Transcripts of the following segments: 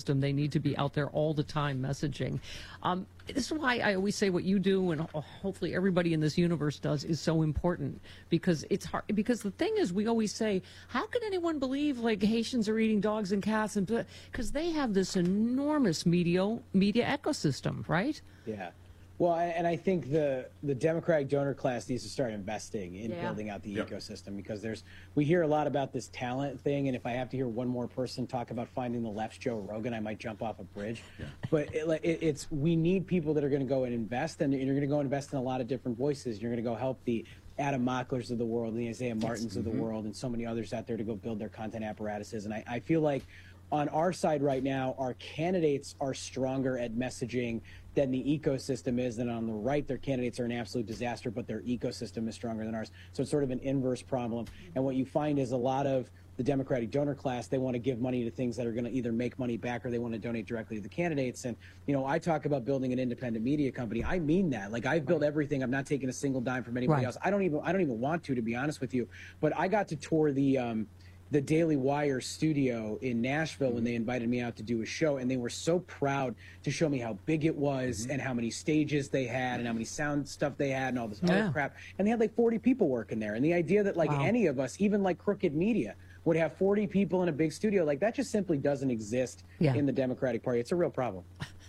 They need to be out there all the time messaging. This is why I always say what you do, and hopefully everybody in this universe does, is so important, because it's hard. Because the thing is, we always say, how can anyone believe like Haitians are eating dogs and cats? And because they have this enormous media ecosystem, right? Yeah. Well, and I think the Democratic donor class needs to start investing in building out the ecosystem, because we hear a lot about this talent thing, and if I have to hear one more person talk about finding the left's Joe Rogan, I might jump off a bridge. Yeah. But we need people that are going to go and invest, and you're going to go invest in a lot of different voices. You're going to go help the Adam Mocklers of the world, the Isaiah Martins of the world, and so many others out there to go build their content apparatuses. And I feel like on our side right now, our candidates are stronger at messaging than the ecosystem is. And on the right, their candidates are an absolute disaster, but their ecosystem is stronger than ours. So it's sort of an inverse problem. And what you find is a lot of the Democratic donor class, they want to give money to things that are going to either make money back, or they want to donate directly to the candidates. And, you know, I talk about building an independent media company. I mean that. Like, I've built everything. I'm not taking a single dime from anybody else. I don't even want to be honest with you. But I got to tour the Daily Wire studio in Nashville when they invited me out to do a show, and they were so proud to show me how big it was and how many stages they had and how many sound stuff they had and all this other crap. And they had like 40 people working there. And the idea that like any of us, even like Crooked Media, would have 40 people in a big studio, like that just simply doesn't exist in the Democratic Party. It's a real problem.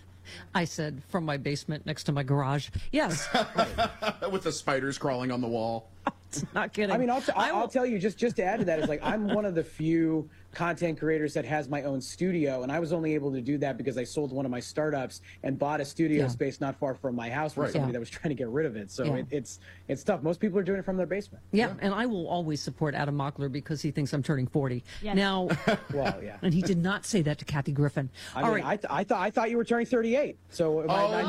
I said from my basement next to my garage. Yes. With the spiders crawling on the wall. Not kidding. I mean, I'll tell you, just to add to that, is like I'm one of the few content creators that has my own studio, and I was only able to do that because I sold one of my startups and bought a studio space not far from my house from somebody that was trying to get rid of it. So it's tough. Most people are doing it from their basement. Yeah, and I will always support Adam Mockler because he thinks I'm turning 40. Yes. Now, well, and he did not say that to Kathy Griffin. I thought you were turning 38. So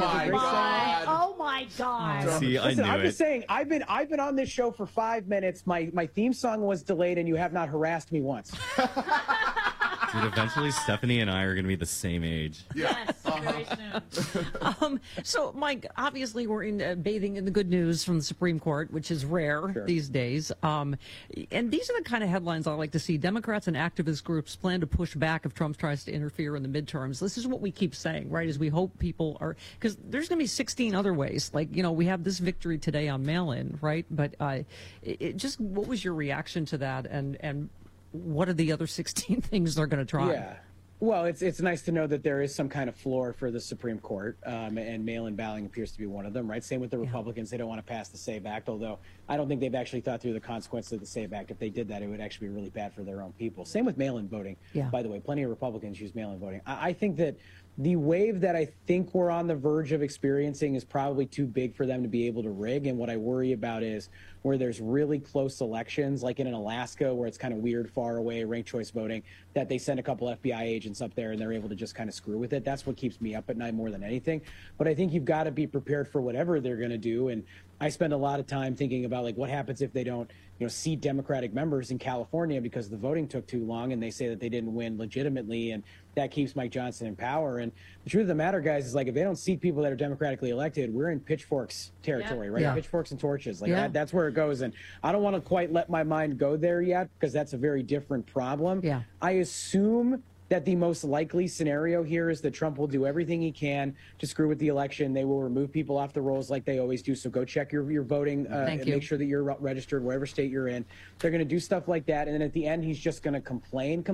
oh my God! See, listen, I'm just saying, I've been on this show for 5 minutes. My theme song was delayed, and you have not harassed me once. Dude, eventually Stephanie and I are going to be the same age. Yes, very soon. So, Mike, obviously we're bathing in the good news from the Supreme Court, which is rare these days. And these are the kind of headlines I like to see. Democrats and activist groups plan to push back if Trump tries to interfere in the midterms. This is what we keep saying, right, is we hope people are, because there's going to be 16 other ways. Like, you know, we have this victory today on mail-in, right? But just what was your reaction to that, and what are the other 16 things they're going to try? Yeah. Well, it's nice to know that there is some kind of floor for the Supreme Court, and mail-in balloting appears to be one of them, right? Same with the Republicans. They don't want to pass the SAVE Act, although I don't think they've actually thought through the consequences of the SAVE Act. If they did that, it would actually be really bad for their own people. Same with mail-in voting, by the way. Plenty of Republicans use mail-in voting. I think that the wave that I think we're on the verge of experiencing is probably too big for them to be able to rig. And what I worry about is where there's really close elections, like in Alaska, where it's kind of weird, far away, ranked choice voting, that they send a couple FBI agents up there and they're able to just kind of screw with it. That's what keeps me up at night more than anything. But I think you've got to be prepared for whatever they're going to do. And I spend a lot of time thinking about, like, what happens if they don't, seat Democratic members in California because the voting took too long and they say that they didn't win legitimately, and that keeps Mike Johnson in power. And the truth of the matter, guys, is like, if they don't seat people that are democratically elected, we're in pitchforks territory, right? Pitchforks and torches. Like that's where it goes. And I don't want to quite let my mind go there yet, because that's a very different problem. I assume that the most likely scenario here is that Trump will do everything he can to screw with the election. They will remove people off the rolls like they always do. So go check your voting and make sure that you're registered wherever state you're in. They're going to do stuff like that. And then at the end, he's just going to complain.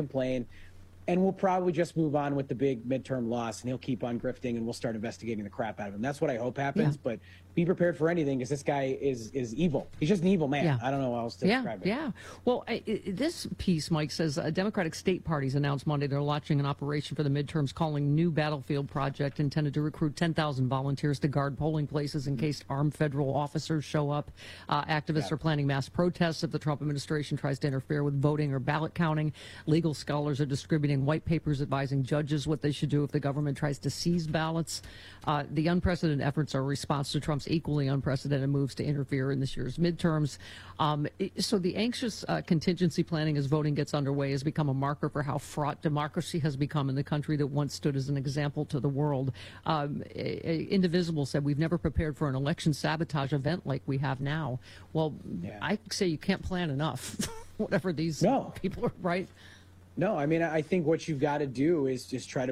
And we'll probably just move on with the big midterm loss, and he'll keep on grifting, and we'll start investigating the crap out of him. That's what I hope happens. But be prepared for anything, because this guy is evil. He's just an evil man. I don't know how else to describe it. Well, this piece, Mike, says Democratic state parties announced Monday they're launching an operation for the midterms calling New Battlefield Project, intended to recruit 10,000 volunteers to guard polling places in case armed federal officers show up. Activists are planning mass protests if the Trump administration tries to interfere with voting or ballot counting. Legal scholars are distributing white papers advising judges what they should do if the government tries to seize ballots. The unprecedented efforts are a response to Trump's equally unprecedented moves to interfere in this year's midterms. So the anxious contingency planning as voting gets underway has become a marker for how fraught democracy has become in the country that once stood as an example to the world. Indivisible said, we've never prepared for an election sabotage event like we have now. Well, I say you can't plan enough, whatever these people are, right? No, I mean, I think what you've got to do is just try to